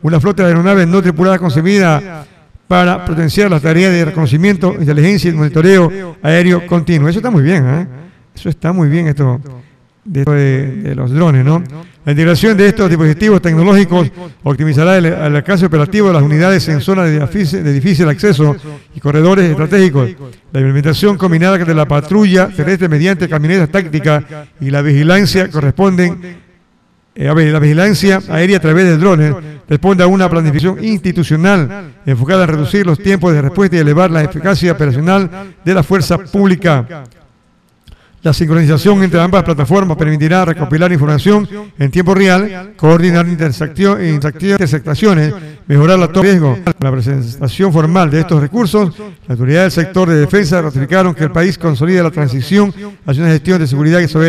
una flota de aeronaves no tripuladas concebida para potenciar las tareas de reconocimiento, inteligencia y monitoreo aéreo continuo. Eso está muy bien, ¿eh? Eso está muy bien, esto de los drones, ¿no? La integración de estos dispositivos tecnológicos optimizará el alcance operativo de las unidades en zonas de difícil acceso y corredores estratégicos. La implementación combinada de la patrulla terrestre mediante camionetas tácticas y la vigilancia la vigilancia aérea a través de drones responde a una planificación institucional enfocada en reducir los tiempos de respuesta y elevar la eficacia operacional de la fuerza pública. La sincronización entre ambas plataformas permitirá recopilar información en tiempo real, coordinar intersecciones, mejorar la toma de riesgo. Con la presentación formal de estos recursos, las autoridades del sector de defensa ratificaron que el país consolida la transición hacia una gestión de seguridad y soberanía.